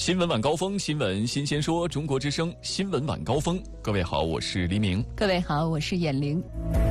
新闻晚高峰，新闻新鲜说，中国之声新闻晚高峰。各位好，我是黎明。 各位好，我是闫玲。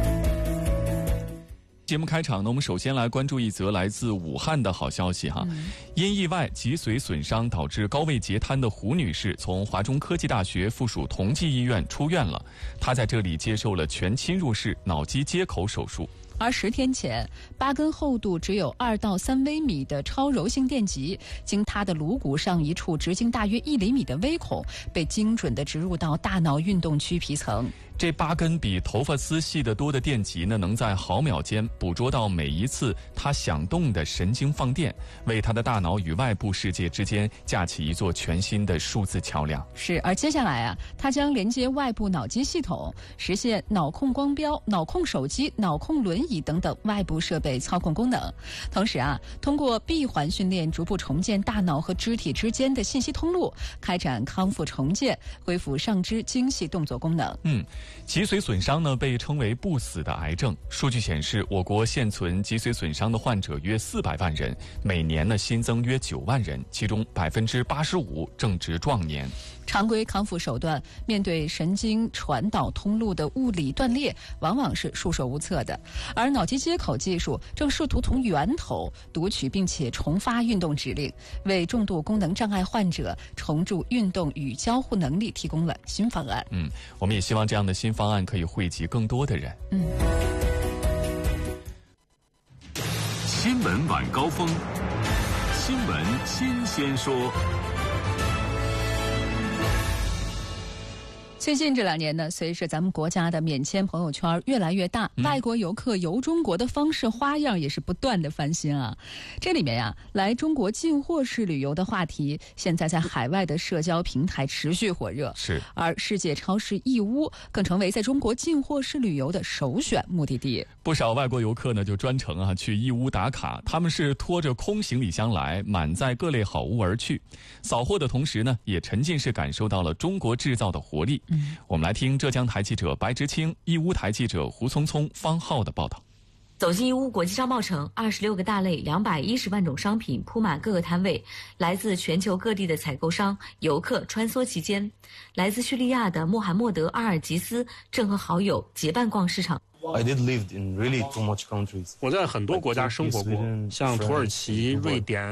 节目开场呢，我们首先来关注一则来自武汉的好消息哈。因意外脊髓损伤导致高位截瘫的胡女士从华中科技大学附属同济医院出院了，她在这里接受了全侵入式脑机接口手术。 而10天前，8根厚度只有2到3微米的超柔性电极，经她的颅骨上一处直径大约1厘米的微孔，被精准地植入到大脑运动区皮层。 这8根比头发丝细得多的电极呢，能在毫秒间捕捉到每一次它响动的神经放电，为它的大脑与外部世界之间架起一座全新的数字桥梁。 是，而接下来啊，它将连接外部脑机系统，实现脑控光标、脑控手机、脑控轮椅等等外部设备操控功能。同时啊，通过闭环训练，逐步重建大脑和肢体之间的信息通路，开展康复重建，恢复上肢精细动作功能。 脊髓损伤呢，被称为不死的癌症。数据显示，我国现存脊髓损伤的患者约400万人，每年呢新增约9万人，其中85%正值壮年。 常规康复手段面对神经传导通路的物理断裂，往往是束手无策的。而脑机接口技术正试图从源头读取并且重发运动指令，为重度功能障碍患者重铸运动与交互能力提供了新方案。 我们也希望这样的新方案可以惠及更多的人。 新闻晚高峰，新闻新鲜说。 最近这2年呢，随着咱们国家的免签朋友圈越来越大，外国游客游中国的方式花样也是不断的翻新啊。这里面呀，来中国进货式旅游的话题，现在在海外的社交平台持续火热。 是， 而世界超市义乌更成为在中国进货式旅游的首选目的地。 不少外国游客呢就专程去义乌打卡，他们是拖着空行李箱来，满载各类好物而去。扫货的同时呢，也沉浸式感受到了中国制造的活力。我们来听浙江台记者白直清、义乌台记者胡聪聪、方浩的报道。 走进义乌国际商贸城，26个大类210万种商品铺满各个摊位，来自全球各地的采购商、游客穿梭其间。来自叙利亚的穆罕默德·阿尔吉斯正和好友结伴逛市场。 I did live in really too much countries. 我在很多国家生活过，像土耳其、瑞典、